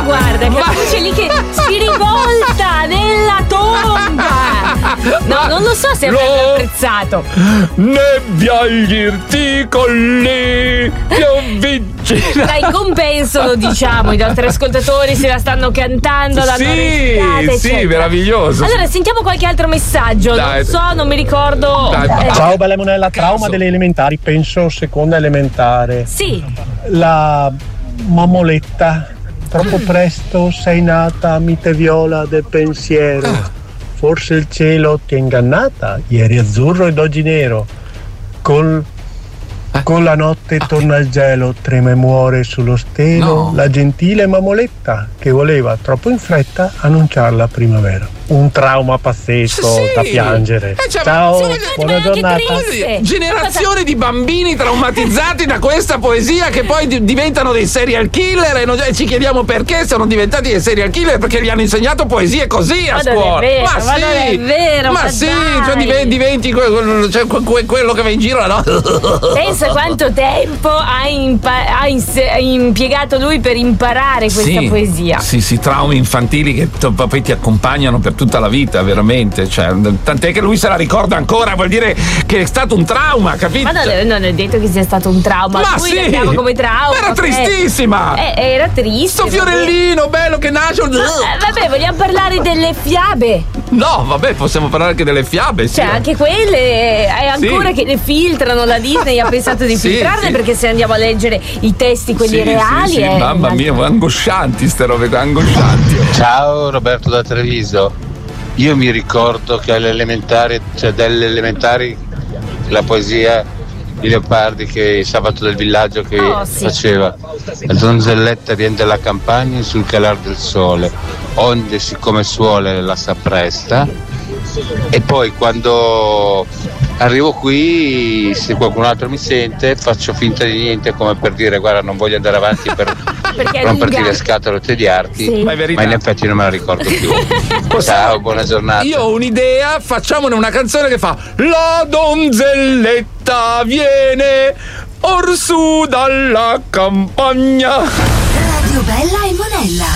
guarda, Capucci è lì che si rivolta nella tomba. No, non lo so se avrebbe apprezzato. Nebbia agli irticolli, piovigina. Dai, in compenso lo diciamo, i nostri ascoltatori se la stanno cantando, l'hanno recitata, sì, meraviglioso. Allora sentiamo qualche altro messaggio. Dai. Non so, non mi ricordo. Ciao bella Monella, trauma delle elementari, penso seconda elementare. Sì. La mammoletta, troppo presto sei nata, mite viola del pensiero. Forse il cielo ti ha ingannata, ieri azzurro ed oggi nero. Con la notte torna il gelo, trema e muore sullo stelo la gentile mammoletta che voleva troppo in fretta annunciare la primavera. Un trauma pazzesco da piangere. Ciao, buona giornata. Generazione di bambini traumatizzati da questa poesia che poi diventano dei serial killer e ci chiediamo perché sono diventati dei serial killer, perché gli hanno insegnato poesie così a scuola. Ma sì, cioè diventi quello che va in giro, no? Pensa quanto tempo ha impiegato lui per imparare questa poesia. Sì, traumi infantili che poi ti accompagnano per tutta la vita, veramente. Cioè, tant'è che lui se la ricorda ancora, vuol dire che è stato un trauma, capito? Ma non è detto che sia stato un trauma. Ma lui sì, la chiama come trauma. era tristissima. Era triste. Sto fiorellino bello che nasce. Vabbè, vogliamo parlare delle fiabe. No, vabbè, possiamo parlare anche delle fiabe. Cioè, anche quelle è ancora che le filtrano. La Disney ha pensato di filtrarle perché se andiamo a leggere i testi, quelli reali. Mamma mia, angoscianti ste robe, angoscianti. Ciao, Roberto da Treviso. Io mi ricordo che alle elementari, cioè delle elementari, la poesia di Leopardi, che il sabato del villaggio che faceva: la donzelletta viene dalla campagna sul calar del sole, onde siccome suole la s'appresta. E poi quando arrivo qui, se qualcun altro mi sente, faccio finta di niente, come per dire: guarda, non voglio andare avanti per romperti le scatole o tediarti, ma in effetti non me la ricordo più. Ciao, buona giornata. Io ho un'idea, facciamone una canzone che fa: la donzelletta viene orsù dalla campagna. Radio Bella e Monella.